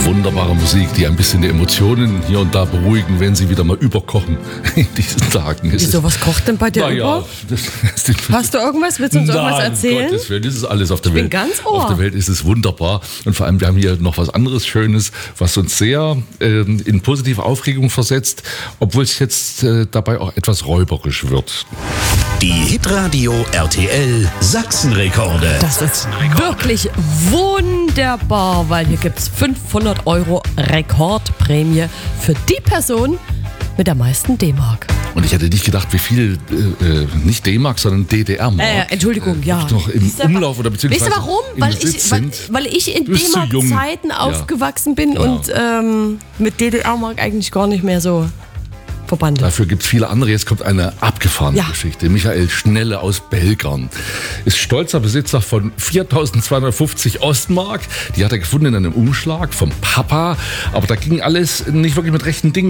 Wunderbare Musik, die ein bisschen die Emotionen hier und da beruhigen, wenn sie wieder mal überkochen in diesen Tagen. Wieso, was kocht denn bei dir über? Hast du irgendwas? Willst du uns irgendwas erzählen? Gottes Willen, das ist alles auf der Welt. Ich bin ganz Ohr. Auf der Welt ist es wunderbar. Und vor allem, wir haben hier noch was anderes Schönes, was uns sehr in positive Aufregung versetzt, obwohl es jetzt dabei auch etwas räuberisch wird. Die Hitradio RTL Sachsenrekorde. Das ist wirklich wunderbar, weil hier gibt es 500 € Rekordprämie für die Person mit der meisten D-Mark. Und ich hätte nicht gedacht, wie viel, nicht D-Mark, sondern DDR-Mark. Entschuldigung, ja. Noch im Umlauf oder beziehungsweise weißt du warum? Weil ich in D-Mark-Zeiten aufgewachsen bin und mit DDR-Mark eigentlich gar nicht mehr so verbandelt. Dafür gibt es viele andere. Jetzt kommt eine abgefahrene Geschichte. Michael Schnelle aus Belgern ist stolzer Besitzer von 4.250 Ostmark. Die hat er gefunden in einem Umschlag vom Papa. Aber da ging alles nicht wirklich mit rechten Dingen